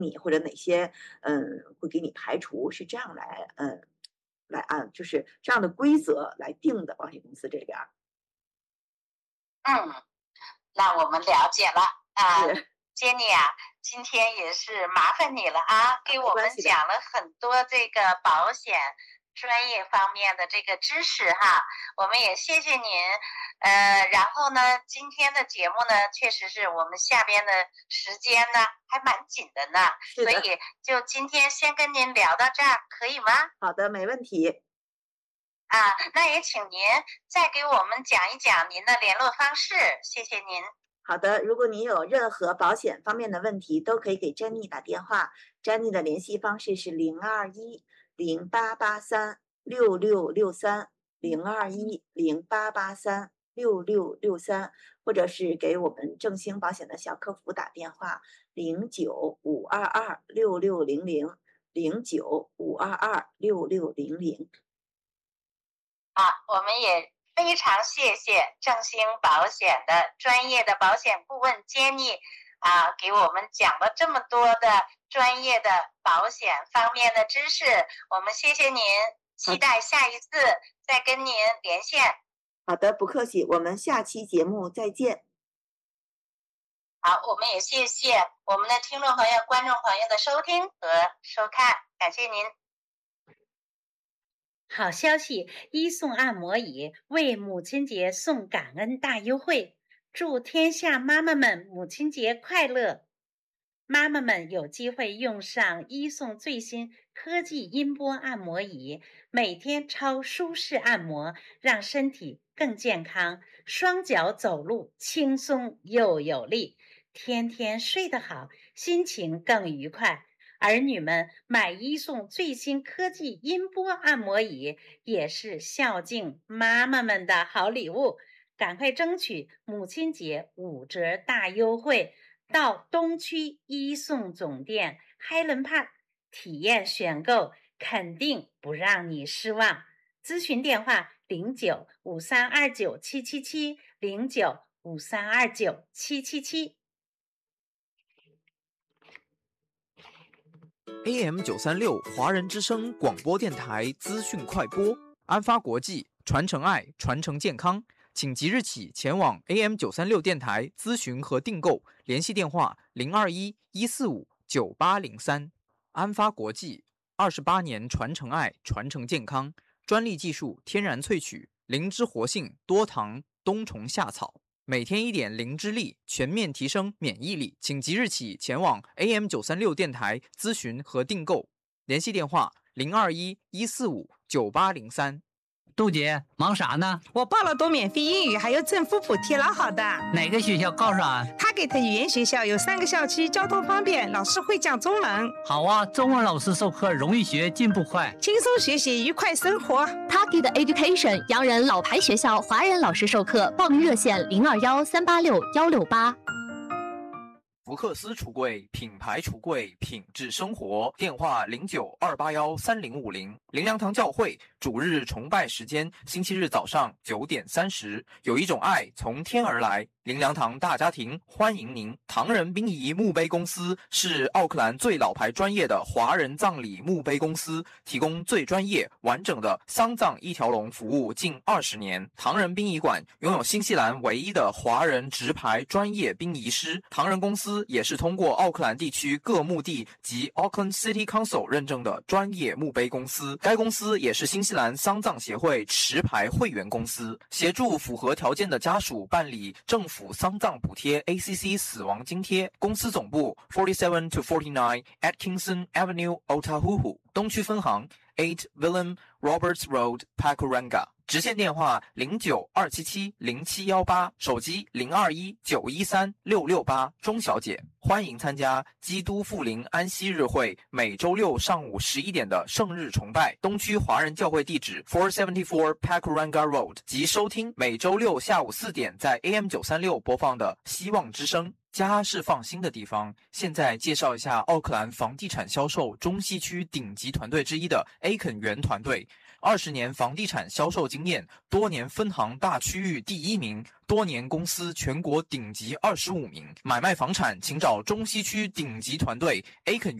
你，或者哪些会给你排除，是这样来按就是这样的规则来定的，保险公司这边。 嗯，那我们了解了啊。 是 Jenny 啊，今天也是麻烦你了啊，给我们讲了很多这个保险专业方面的这个知识哈，我们也谢谢您。然后呢，今天的节目呢，确实是我们下边的时间呢还蛮紧的呢，所以就今天先跟您聊到这儿，可以吗？ 好的，没问题。 那也请您再给我们讲一讲您的联络方式，谢谢您。 好的，如果您有任何保险方面的问题，都可以给珍妮打电话。珍妮的联系方式是021-0883-6663，021-0883-6663，或者是给我们正兴保险的小客服打电话09-522-6600，09-522-6600。 我们也非常谢谢正兴保险的专业的保险顾问 Jenny 给我们讲了这么多的专业的保险方面的知识，我们谢谢您，期待下一次再跟您连线。 好的，不客气，我们下期节目再见。 好，我们也谢谢我们的听众朋友、观众朋友的收听和收看，感谢您。 好消息，医送按摩椅为母亲节送感恩大优惠，祝天下妈妈们母亲节快乐！妈妈们有机会用上医送最新科技音波按摩椅，每天超舒适按摩，让身体更健康，双脚走路轻松又有力，天天睡得好，心情更愉快。儿女们买医送最新科技音波按摩椅，也是孝敬妈妈们的好礼物。赶快争取母亲节5折大优惠，到东区医送总店 Highland Park 体验选购，肯定不让你失望。咨询电话09-5329-777，09-5329-777。 AM936华人之声广播电台资讯快播，安发国际，传承爱，传承健康，请即日起前往 AM936电台咨询和订购，联系电话021-145-9803。安发国际28年传承爱，传承健康，专利技术天然萃取，灵芝活性，多糖，冬虫夏草。每天1点灵芝力，全面提升免疫力，请即日起前往 AM936电台咨询和订购，联系电话021-145-9803。 杜姐，忙啥呢？ 我报了多免费英语，还有政府补贴，老好的。 哪个学校告诉啊？ 他给的语言学校有3个校区，交通方便，老师会讲中文。 好啊，中文老师授课容易学，进步快， 轻松学习，愉快生活。 Taki 的 Education 洋人老牌学校，华人老师授课，报名热线021-386-168。 福克斯橱柜，品牌橱柜，品质生活。电话09-281-3050。灵粮堂教会主日崇拜时间：星期日早上9点30。有一种爱从天而来，灵粮堂大家庭欢迎您。唐人殡仪墓碑公司是奥克兰最老牌专业的华人葬礼墓碑公司，提供最专业完整的丧葬一条龙服务近20年。唐人殡仪馆拥有新西兰唯一的华人直牌专业殡仪师。唐人公司也是通过奥克兰地区各墓地及 Auckland City Council 认证的专业墓碑公司。该公司也是新西兰丧葬协会持牌会员公司，协助符合条件的家属办理政府丧葬补贴 ACC 死亡津贴。公司总部47-49 Atkinson Avenue, Otahuhu， 东区分行8 Willem Roberts Road, Pakuranga。直线电话09-277-0718，手机021-913-668。钟小姐，欢迎参加基督复临安息日会每周六上午11点的圣日崇拜，东区华人教会地址474 Pakuranga Road， 及收听每周六下午4点在 AM936 播放的希望之声。家是放心的地方。现在介绍一下奥克兰房地产销售中西区顶级团队之一的 A 肯园团队。 20年房地产销售经验，多年分行大区域第1名，多年公司全国顶级25名。买卖房产，请找中西区顶级团队 A肯